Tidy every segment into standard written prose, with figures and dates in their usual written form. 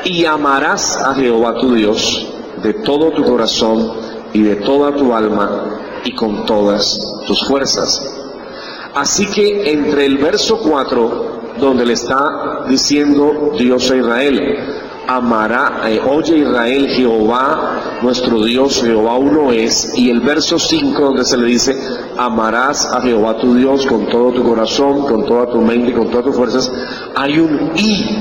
y amarás a Jehová tu Dios de todo tu corazón y de toda tu alma y con todas tus fuerzas. Así que entre el verso 4, donde le está diciendo Dios a Israel, oye Israel, Jehová nuestro Dios, Jehová uno es, y el verso 5 donde se le dice, amarás a Jehová tu Dios con todo tu corazón, con toda tu mente y con todas tus fuerzas, hay un y.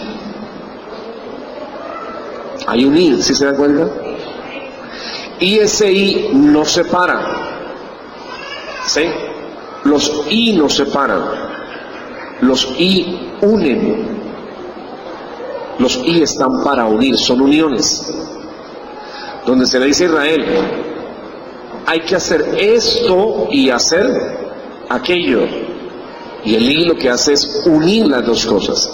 Hay un y, ¿sí se dan cuenta? Y ese y no se para. ¿Sí? Los y no se paran. Los y unen. Los y están para unir, son uniones. Donde se le dice a Israel, hay que hacer esto y hacer aquello. Y el y lo que hace es unir las dos cosas.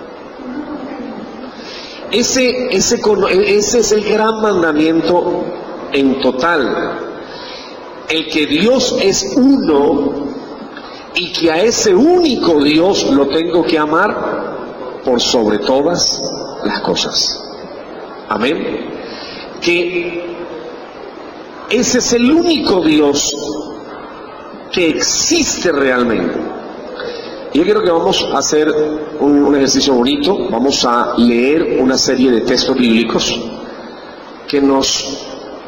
Ese es el gran mandamiento en total. El que Dios es uno y que a ese único Dios lo tengo que amar por sobre todas las cosas. Amén. Que ese es el único Dios que existe realmente. Yo quiero que vamos a hacer un ejercicio bonito. Vamos a leer una serie de textos bíblicos que nos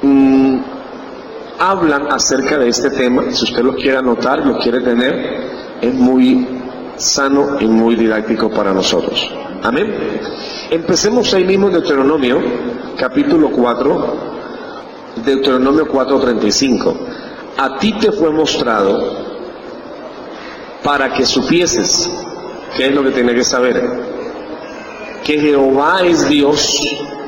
hablan acerca de este tema. Si usted lo quiere anotar, lo quiere tener, es muy sano y muy didáctico para nosotros. Amén. Empecemos ahí mismo en Deuteronomio, capítulo 4, Deuteronomio 4:35. A ti te fue mostrado para que supieses, ¿qué es lo que tiene que saber? Que Jehová es Dios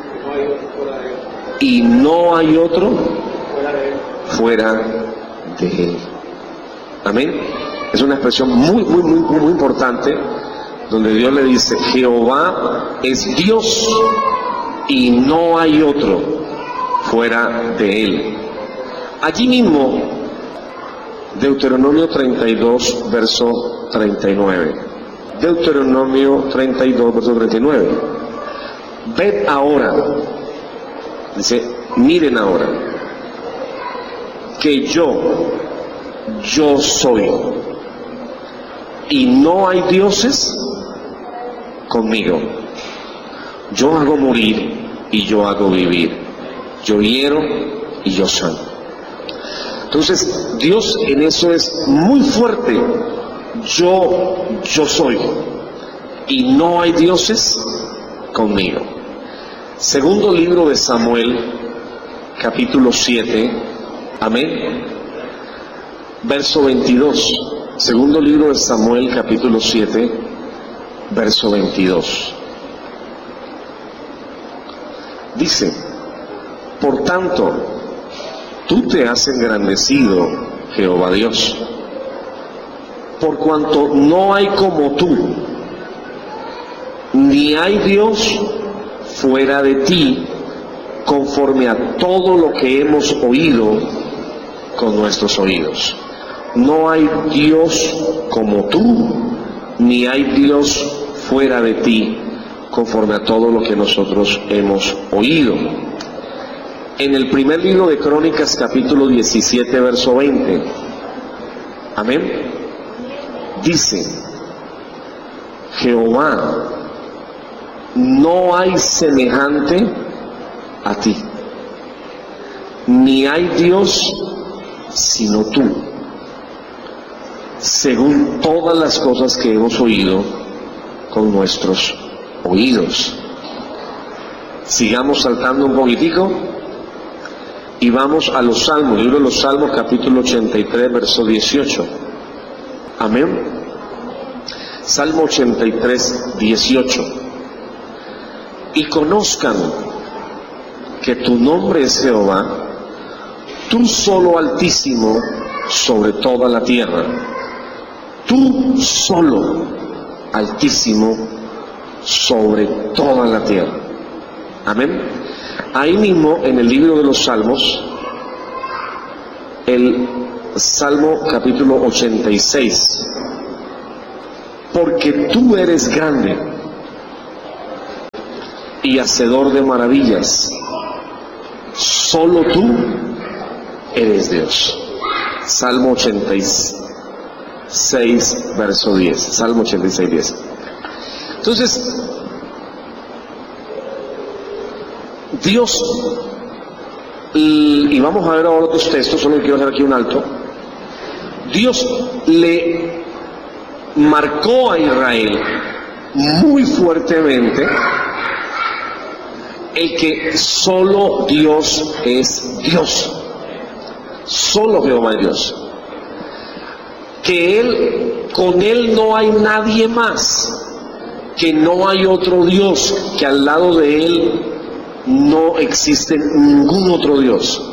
y no hay otro fuera de Él. Amén. Es una expresión muy importante, donde Dios le dice, Jehová es Dios y no hay otro fuera de Él. Allí mismo, Deuteronomio 32, verso 39. Deuteronomio 32, verso 39. Ved ahora, dice, miren ahora, que yo soy, y no hay dioses conmigo. Yo hago morir y yo hago vivir. Yo hiero y yo sano. Entonces, Dios en eso es muy fuerte. Yo soy, y no hay dioses conmigo. Segundo libro de Samuel, capítulo 7, amén, verso 22. Segundo libro de Samuel, capítulo 7, verso 22. Dice, por tanto, tú te has engrandecido, Jehová Dios, por cuanto no hay como tú, ni hay Dios fuera de ti, conforme a todo lo que hemos oído con nuestros oídos. No hay Dios como tú, ni hay Dios fuera de ti, conforme a todo lo que nosotros hemos oído. En el primer libro de Crónicas, capítulo 17, verso 20, amén, dice, Jehová, no hay semejante a ti, ni hay Dios sino tú, según todas las cosas que hemos oído con nuestros oídos. Sigamos saltando un poquitico y vamos a los Salmos, libro de los Salmos, capítulo 83, verso 18. Amén. Salmo 83, 18. Y conozcan que tu nombre es Jehová, tú solo Altísimo sobre toda la tierra. Tú solo Altísimo sobre toda la tierra. Amén. Ahí mismo en el libro de los Salmos, el Salmo capítulo 86, porque tú eres grande y hacedor de maravillas. Solo tú eres Dios. Salmo 86, verso 10. Salmo 86, 10. Entonces, Dios, y vamos a ver ahora otros textos, solo quiero hacer aquí un alto. Dios le marcó a Israel muy fuertemente el que solo Dios es Dios, solo Jehová es Dios, que con Él no hay nadie más, que no hay otro Dios, que al lado de Él no existe ningún otro Dios.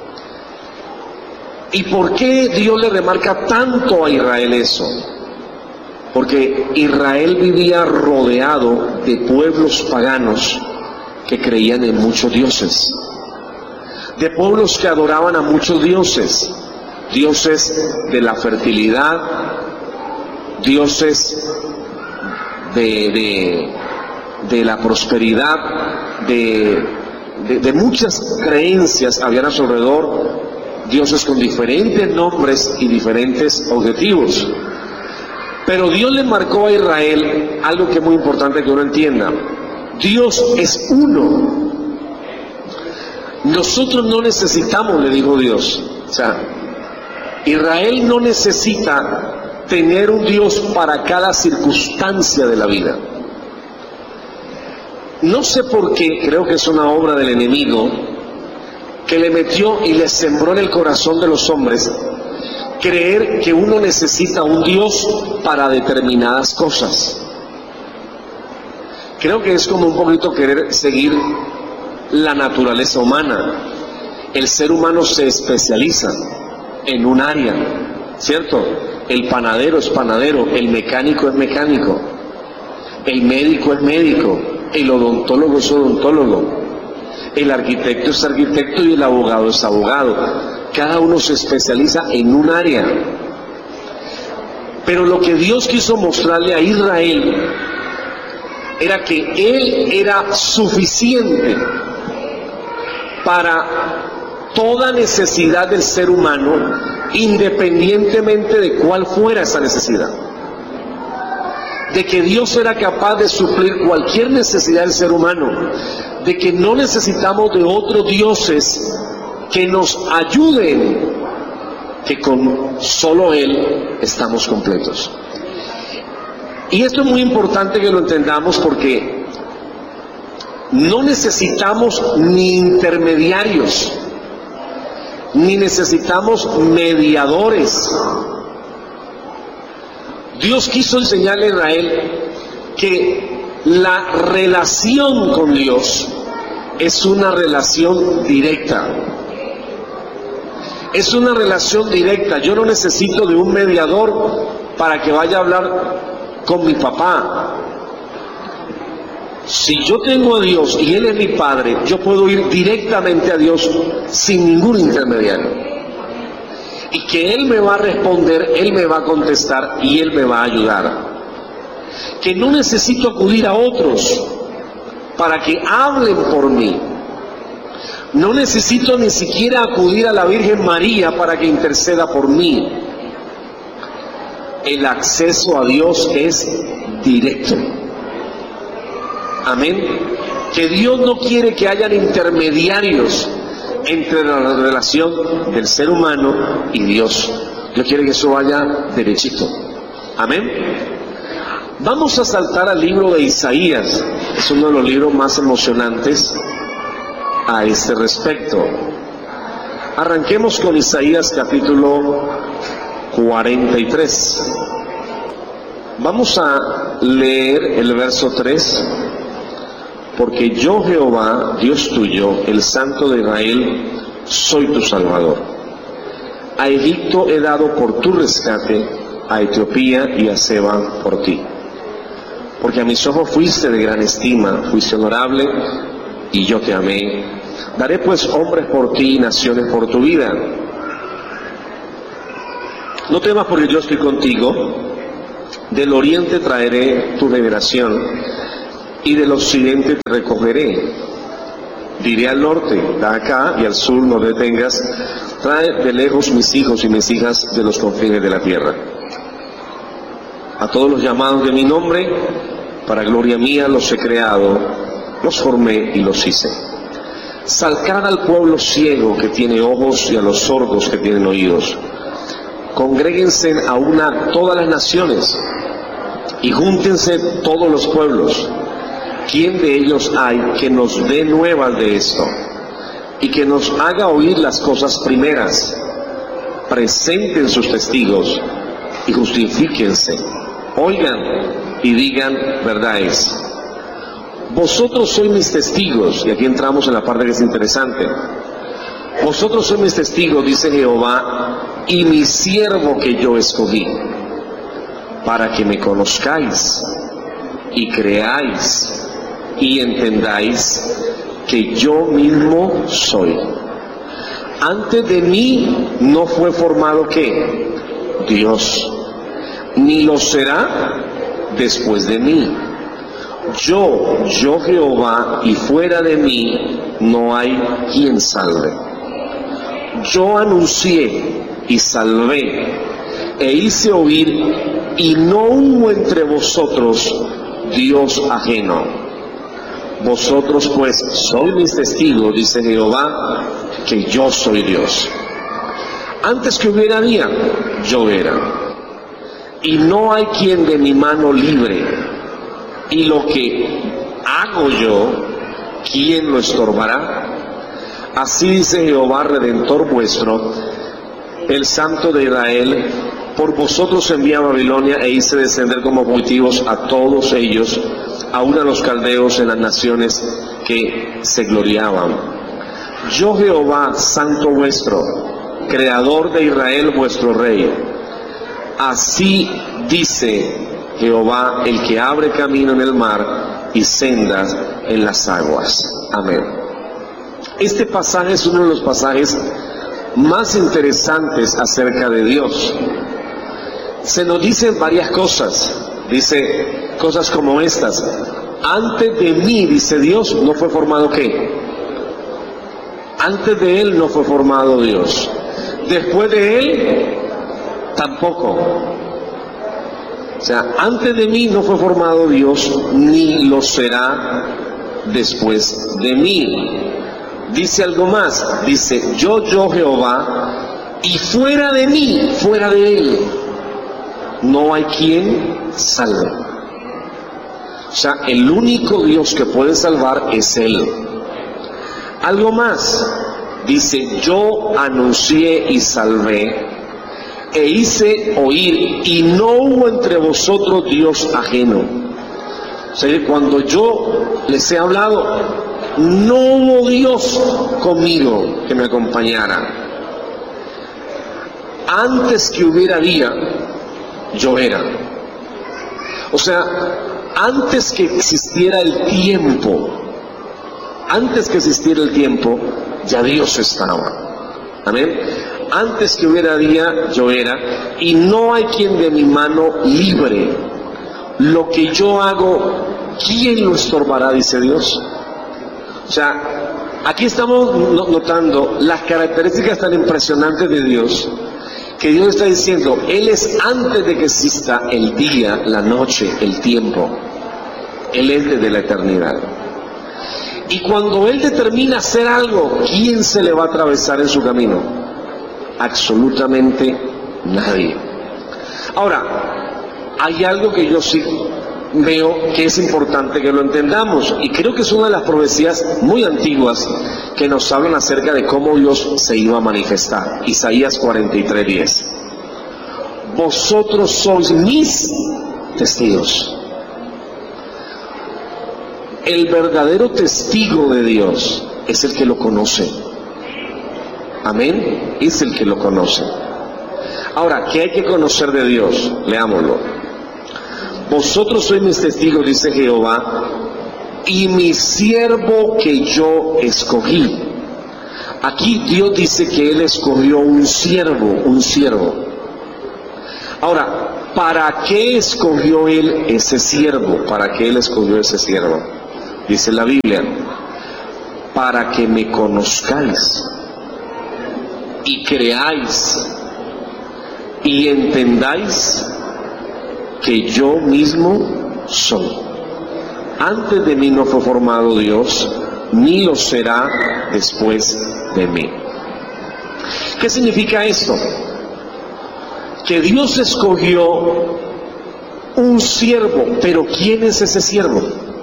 ¿Y por qué Dios le remarca tanto a Israel eso? Porque Israel vivía rodeado de pueblos paganos que creían en muchos dioses, de pueblos que adoraban a muchos dioses, dioses de la fertilidad, dioses de la prosperidad, de muchas creencias habían a su alrededor, dioses con diferentes nombres y diferentes objetivos. Pero Dios le marcó a Israel algo que es muy importante que uno entienda: Dios es uno. Nosotros no necesitamos, le dijo Dios, o sea, Israel no necesita tener un Dios para cada circunstancia de la vida. No sé por qué, creo que es una obra del enemigo que le metió y le sembró en el corazón de los hombres creer que uno necesita un Dios para determinadas cosas. Creo que es como un poquito querer seguir la naturaleza humana. El ser humano se especializa en un área, ¿cierto? El panadero es panadero, el mecánico es mecánico, el médico es médico, el odontólogo es odontólogo, el arquitecto es arquitecto y el abogado es abogado. Cada uno se especializa en un área. Pero lo que Dios quiso mostrarle a Israel era que Él era suficiente para toda necesidad del ser humano, independientemente de cuál fuera esa necesidad. De que Dios era capaz de suplir cualquier necesidad del ser humano, de que no necesitamos de otros dioses que nos ayuden, que con solo Él estamos completos. Y esto es muy importante que lo entendamos, porque no necesitamos ni intermediarios, ni necesitamos mediadores. Dios quiso enseñarle a Israel que la relación con Dios es una relación directa. Es una relación directa. Yo no necesito de un mediador para que vaya a hablar con mi papá. Si yo tengo a Dios y Él es mi Padre, yo puedo ir directamente a Dios sin ningún intermediario. Y que Él me va a responder, Él me va a contestar y Él me va a ayudar. Que no necesito acudir a otros para que hablen por mí. No necesito ni siquiera acudir a la Virgen María para que interceda por mí. El acceso a Dios es directo. Amén. Que Dios no quiere que hayan intermediarios entre la relación del ser humano y Dios. Dios quiere que eso vaya derechito. Amén. Vamos a saltar al libro de Isaías. Es uno de los libros más emocionantes a este respecto. Arranquemos con Isaías capítulo 43. Vamos a leer el verso 3. Porque yo, Jehová, Dios tuyo, el Santo de Israel, soy tu Salvador. A Egipto he dado por tu rescate, a Etiopía y a Seba por ti. Porque a mis ojos fuiste de gran estima, fuiste honorable, y yo te amé. Daré pues hombres por ti y naciones por tu vida. No temas, porque yo estoy contigo. Del oriente traeré tu liberación, y del occidente te recogeré. Diré al norte, da acá, y al sur no detengas, trae de lejos mis hijos y mis hijas de los confines de la tierra. A todos los llamados de mi nombre, para gloria mía los he creado, los formé y los hice. Sacad al pueblo ciego que tiene ojos y a los sordos que tienen oídos. Congréguense a una todas las naciones y júntense todos los pueblos. ¿Quién de ellos hay que nos dé nuevas de esto y que nos haga oír las cosas primeras? Presenten sus testigos y justifíquense. Oigan y digan verdad es. Vosotros sois mis testigos, y aquí entramos en la parte que es interesante. Vosotros sois mis testigos, dice Jehová, y mi siervo que yo escogí, para que me conozcáis y creáis y entendáis que yo mismo soy. Antes de mí no fue formado ¿qué? Dios, ni lo será después de mí. Yo Jehová, y fuera de mí no hay quien salve. Yo anuncié y salvé, e hice oír, y no hubo entre vosotros Dios ajeno. Vosotros pues sois mis testigos, dice Jehová, que yo soy Dios. Antes que hubiera día, yo era, y no hay quien de mi mano libre. Y lo que hago yo, ¿quién lo estorbará? Así dice Jehová, Redentor vuestro, el Santo de Israel: por vosotros envié a Babilonia e hice descender como cautivos a todos ellos, aun a los caldeos en las naciones que se gloriaban. Yo Jehová, Santo vuestro, Creador de Israel vuestro Rey. Así dice Jehová, el que abre camino en el mar y sendas en las aguas. Amén. Este pasaje es uno de los pasajes más interesantes acerca de Dios. Se nos dicen varias cosas. Dice cosas como estas: antes de mí, dice Dios, no fue formado ¿qué? Antes de Él no fue formado Dios. Después de Él, tampoco. O sea, antes de mí no fue formado Dios, ni lo será después de mí. Dice algo más, dice, yo Jehová, y fuera de mí, fuera de Él, no hay quien salve. O sea, el único Dios que puede salvar es Él. Algo más, dice, yo anuncié y salvé, e hice oír, y no hubo entre vosotros Dios ajeno. O sea, que cuando yo les he hablado, no hubo Dios conmigo que me acompañara. Antes que hubiera día, yo era. O sea, antes que existiera el tiempo, ya Dios estaba. Amén. Antes que hubiera día, yo era, y no hay quien de mi mano libre. Lo que yo hago, ¿quién lo estorbará? Dice Dios. O sea, aquí estamos notando las características tan impresionantes de Dios, que Dios está diciendo, Él es antes de que exista el día, la noche, el tiempo. Él es desde la eternidad. Y cuando Él determina hacer algo, ¿quién se le va a atravesar en su camino? Absolutamente nadie. Ahora, hay algo que yo sí veo que es importante que lo entendamos, y creo que es una de las profecías muy antiguas que nos hablan acerca de cómo Dios se iba a manifestar. Isaías 43:10. Vosotros sois mis testigos. El verdadero testigo de Dios es el que lo conoce. Amén. Es el que lo conoce. Ahora, ¿qué hay que conocer de Dios? Leámoslo. Vosotros sois mis testigos, dice Jehová, y mi siervo que yo escogí. Aquí Dios dice que Él escogió un siervo. Ahora, ¿Para qué escogió él ese siervo? ¿Para qué él escogió ese siervo? Dice la Biblia, para que me conozcáis y creáis y entendáis que yo mismo soy. Antes de mí no fue formado Dios, ni lo será después de mí. ¿Qué significa esto? Que Dios escogió un siervo, pero ¿quién es ese siervo?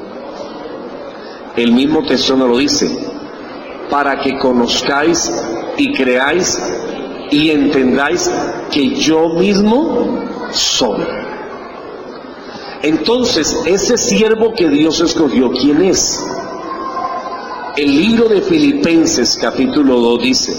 El mismo texto nos lo dice, para que conozcáis y creáis y entendáis que yo mismo soy. Entonces, ese siervo que Dios escogió, ¿quién es? El libro de Filipenses capítulo 2 dice,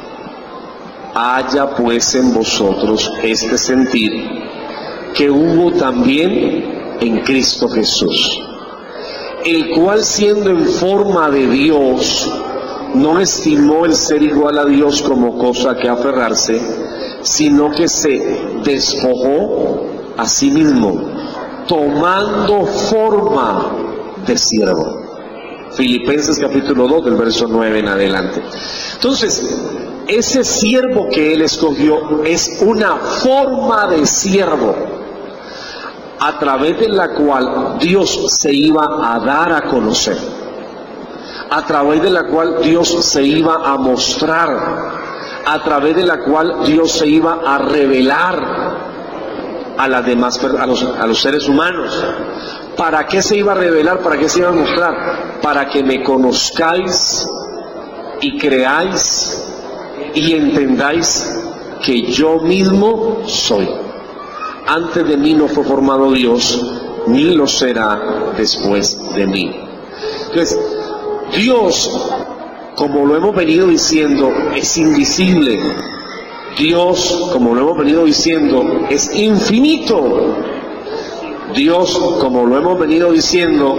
haya pues en vosotros este sentir que hubo también en Cristo Jesús, el cual siendo en forma de Dios, no estimó el ser igual a Dios como cosa que aferrarse, sino que se despojó a sí mismo, tomando forma de siervo. Filipenses capítulo 2 del verso 9 en adelante. Entonces, ese siervo que él escogió es una forma de siervo a través de la cual Dios se iba a dar a conocer, a través de la cual Dios se iba a mostrar, a través de la cual Dios se iba a revelar a las demás, a los seres humanos. ¿Para qué se iba a revelar? ¿Para qué se iba a mostrar? Para que me conozcáis y creáis y entendáis que yo mismo soy. Antes de mí no fue formado Dios, ni lo será después de mí. Entonces, Dios, como lo hemos venido diciendo, es invisible. Dios, como lo hemos venido diciendo, es infinito. Dios, como lo hemos venido diciendo,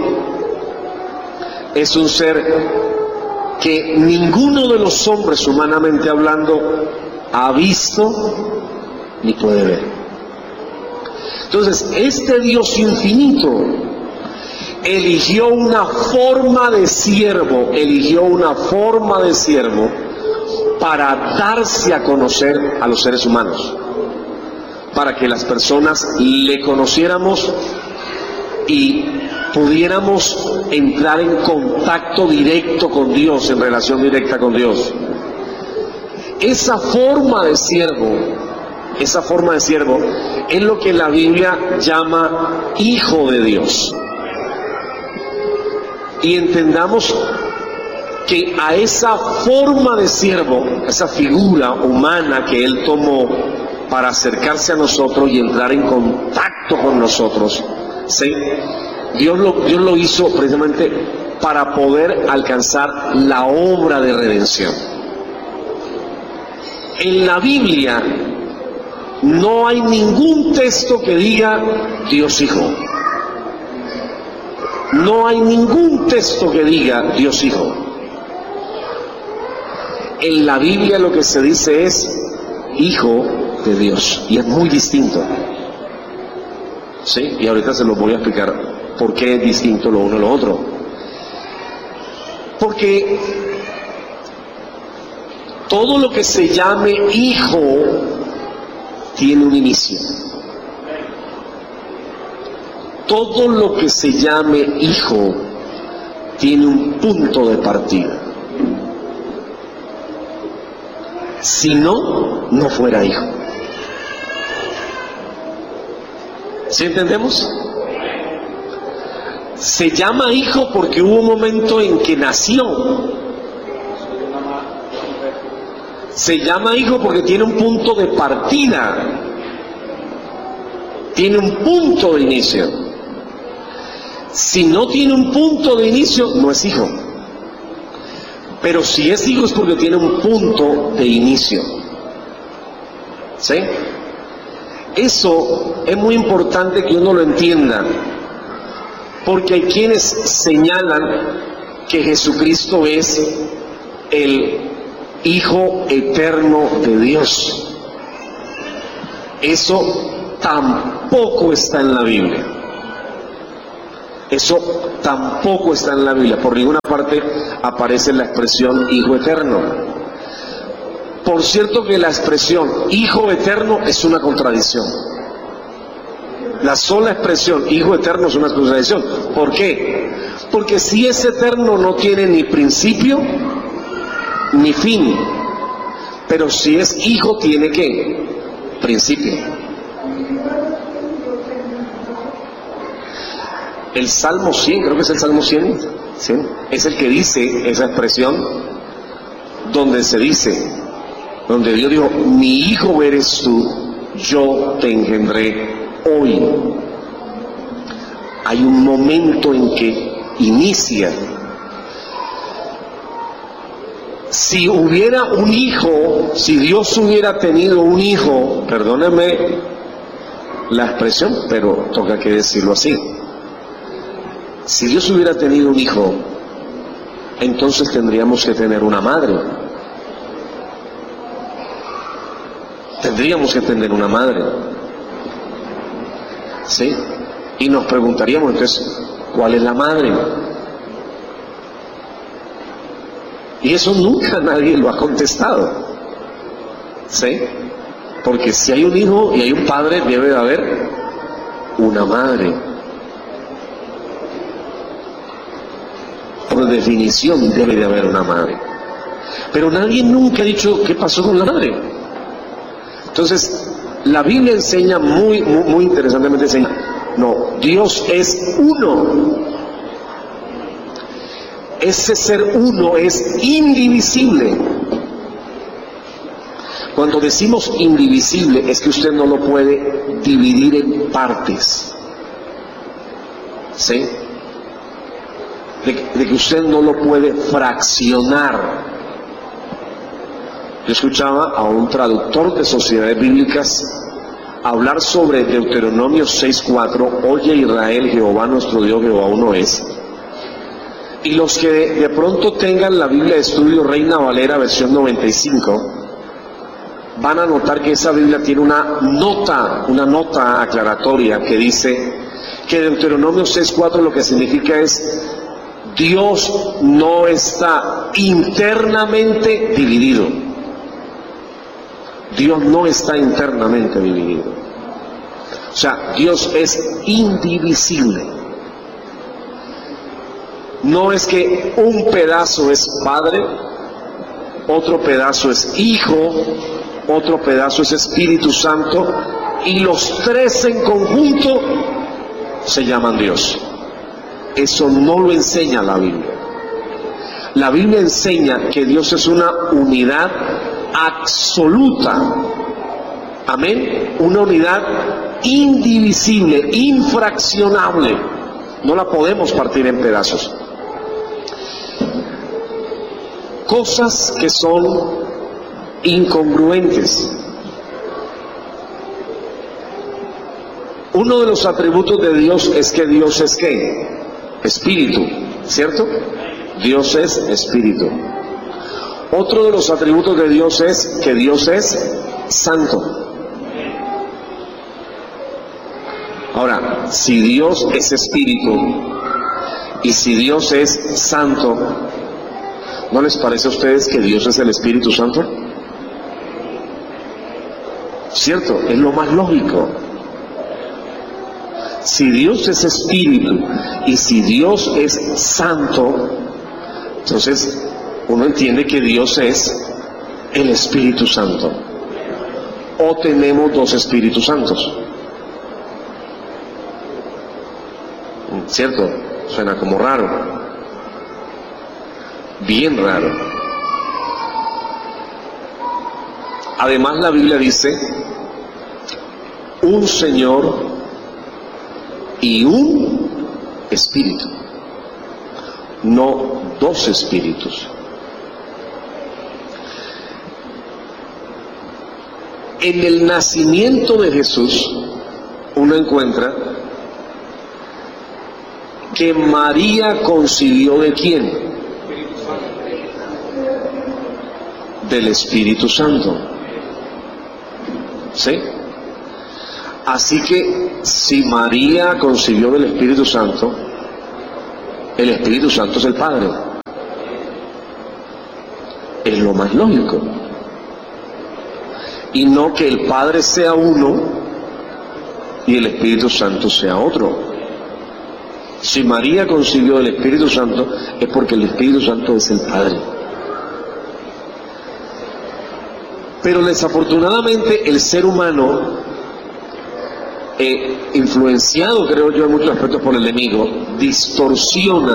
es un ser que ninguno de los hombres, humanamente hablando, ha visto ni puede ver. Entonces, este Dios infinito eligió una forma de siervo, para darse a conocer a los seres humanos, para que las personas le conociéramos y pudiéramos entrar en contacto directo con Dios, en relación directa con Dios. Esa forma de siervo es lo que la Biblia llama Hijo de Dios. Y entendamos que a esa forma de siervo, esa figura humana que Él tomó para acercarse a nosotros y entrar en contacto con nosotros, ¿sí? Dios lo hizo precisamente para poder alcanzar la obra de redención. En la Biblia no hay ningún texto que diga Dios Hijo. No hay ningún texto que diga Dios Hijo. En la Biblia lo que se dice es Hijo de Dios, y es muy distinto. ¿Sí? Y ahorita se lo voy a explicar por qué es distinto lo uno a lo otro. Porque todo lo que se llame hijo tiene un inicio. Todo lo que se llame hijo tiene un punto de partida. Si no, no fuera hijo. ¿Sí entendemos? Se llama hijo porque hubo un momento en que nació. Se llama hijo porque tiene un punto de partida. Tiene un punto de inicio. Si no tiene un punto de inicio, no es hijo. Pero si es hijo es porque tiene un punto de inicio. ¿Sí? Eso es muy importante que uno lo entienda, porque hay quienes señalan que Jesucristo es el Hijo eterno de Dios. Eso tampoco está en la Biblia. Eso tampoco está en la Biblia. Por ninguna parte aparece la expresión Hijo Eterno. Por cierto que la expresión Hijo Eterno es una contradicción. La sola expresión Hijo Eterno es una contradicción. ¿Por qué? Porque si es eterno no tiene ni principio ni fin. Pero si es hijo tiene ¿qué? Principio. El Salmo 100, creo que es el Salmo 100, ¿sí? Es el que dice esa expresión donde se dice, donde Dios dijo, mi hijo eres tú, yo te engendré hoy. Hay un momento en que inicia. Si hubiera un hijo, si Dios hubiera tenido un hijo, perdóneme la expresión, pero toca que decirlo así. Si Dios hubiera tenido un hijo, entonces tendríamos que tener una madre. Tendríamos que tener una madre. ¿Sí? Y nos preguntaríamos entonces, ¿cuál es la madre? Y eso nunca nadie lo ha contestado. ¿Sí? Porque si hay un hijo y hay un padre, debe de haber una madre. Por definición debe de haber una madre. Pero nadie nunca ha dicho qué pasó con la madre. Entonces, la Biblia enseña muy interesantemente, enseña, no, Dios es uno. Ese ser uno es indivisible. Cuando decimos indivisible es que usted no lo puede dividir en partes. ¿Sí? De que usted no lo puede fraccionar. Yo escuchaba a un traductor de sociedades bíblicas hablar sobre Deuteronomio 6:4, oye Israel, Jehová nuestro Dios, Jehová uno es. Y los que de pronto tengan la Biblia de estudio Reina Valera versión 95, van a notar que esa Biblia tiene una nota aclaratoria que dice que Deuteronomio 6:4 lo que significa es Dios no está internamente dividido. Dios no está internamente dividido. O sea, Dios es indivisible. No es que un pedazo es Padre, otro pedazo es Hijo, otro pedazo es Espíritu Santo, y los tres en conjunto se llaman Dios. Eso no lo enseña la Biblia. La Biblia enseña que Dios es una unidad absoluta. Amén. Una unidad indivisible, infraccionable. No la podemos partir en pedazos. Cosas que son incongruentes. Uno de los atributos de Dios es que Dios es ¿qué? Espíritu, ¿cierto? Dios es espíritu. Otro de los atributos de Dios es que Dios es santo. Ahora, si Dios es espíritu y si Dios es santo, ¿no les parece a ustedes que Dios es el Espíritu Santo? ¿Cierto? Es lo más lógico. Si Dios es espíritu y si Dios es santo, entonces uno entiende que Dios es el Espíritu Santo. O tenemos dos Espíritus Santos. ¿Cierto? Suena como raro. Bien raro. Además la Biblia dice un Señor y un Espíritu, no dos espíritus. En el nacimiento de Jesús uno encuentra que María concibió ¿de quién? Del Espíritu Santo. ¿Sí? Así que si María concibió del Espíritu Santo, el Espíritu Santo es el Padre. Es lo más lógico. Y no que el Padre sea uno y el Espíritu Santo sea otro. Si María concibió del Espíritu Santo, es porque el Espíritu Santo es el Padre. Pero desafortunadamente el ser humano, influenciado, creo yo, en muchos aspectos por el enemigo, distorsiona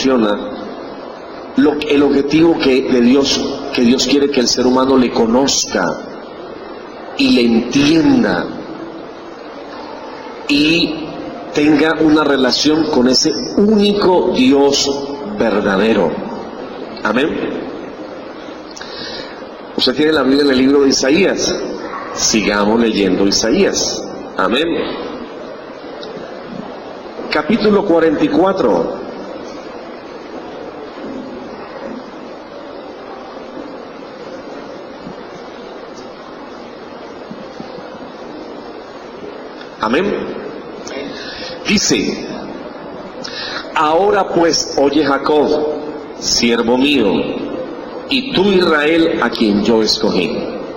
el objetivo de Dios, que Dios quiere que el ser humano le conozca y le entienda y tenga una relación con ese único Dios verdadero. Amén. Usted tiene la Biblia en el libro de Isaías. Sigamos leyendo Isaías. Amén. Capítulo 44. Amén. Dice: ahora pues, oye Jacob, siervo mío, y tú Israel, a quien yo escogí.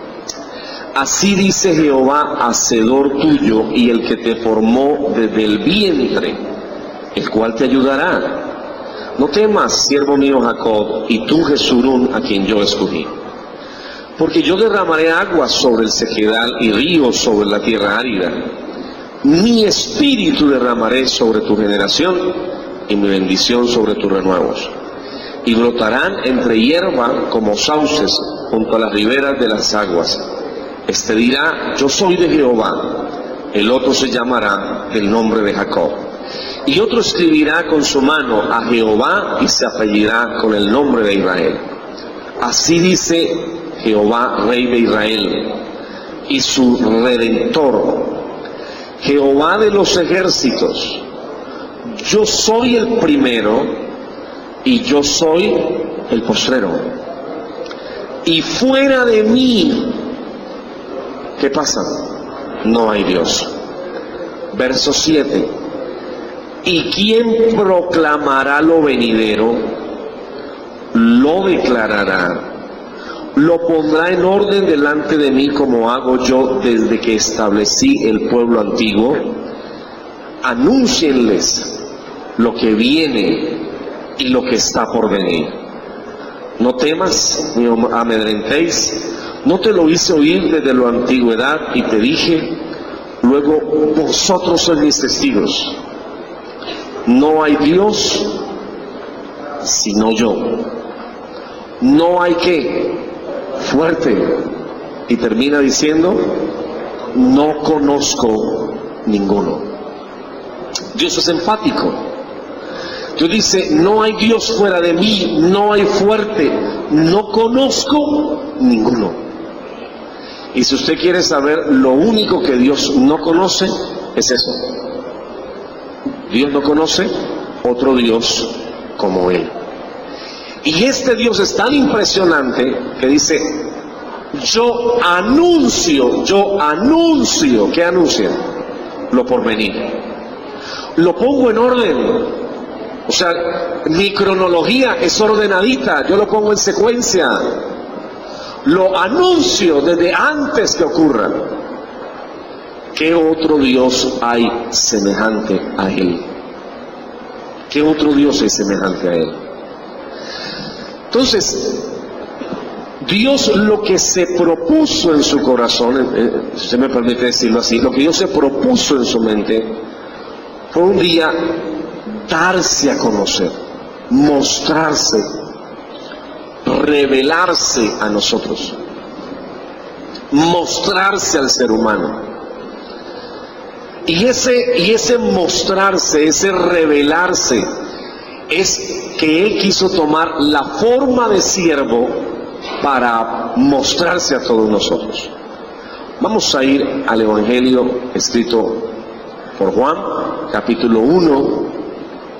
Así dice Jehová, hacedor tuyo y el que te formó desde el vientre, el cual te ayudará. No temas, siervo mío Jacob, y tú Jesurún, a quien yo escogí. Porque yo derramaré aguas sobre el sequedal y ríos sobre la tierra árida. Mi espíritu derramaré sobre tu generación y mi bendición sobre tus renuevos. Y brotarán entre hierba como sauces junto a las riberas de las aguas. Este dirá: yo soy de Jehová. El otro se llamará del nombre de Jacob. Y otro escribirá con su mano: a Jehová, y se apellidará con el nombre de Israel. Así dice Jehová, Rey de Israel, y su Redentor, Jehová de los ejércitos: yo soy el primero y yo soy el postrero. Y fuera de mí, ¿qué pasa? No hay Dios. Verso 7. ¿Y quién proclamará lo venidero? Lo declarará. Lo pondrá en orden delante de mí, como hago yo desde que establecí el pueblo antiguo. Anúncienles lo que viene y lo que está por venir. No temas ni amedrentéis. No te lo hice oír desde la antigüedad y te dije, luego vosotros sois mis testigos. No hay Dios sino yo. No hay ¿qué? Fuerte. Y termina diciendo: no conozco ninguno. Dios es enfático. Dios dice: no hay Dios fuera de mí, no hay fuerte, no conozco ninguno. Y si usted quiere saber lo único que Dios no conoce, es eso. Dios no conoce otro Dios como Él. Y este Dios es tan impresionante que dice: yo anuncio, ¿qué anuncia? Lo por venir. Lo pongo en orden. O sea, mi cronología es ordenadita, yo lo pongo en secuencia. Lo anuncio desde antes que ocurra. ¿Qué otro Dios hay semejante a Él? ¿Qué otro Dios hay semejante a Él? Entonces, Dios lo que se propuso en su corazón, si usted me permite decirlo así, lo que Dios se propuso en su mente fue un día darse a conocer, mostrarse, revelarse a nosotros, mostrarse al ser humano. Y ese mostrarse, ese revelarse, es que Él quiso tomar la forma de siervo para mostrarse a todos nosotros. Vamos a ir al Evangelio escrito por Juan, capítulo 1,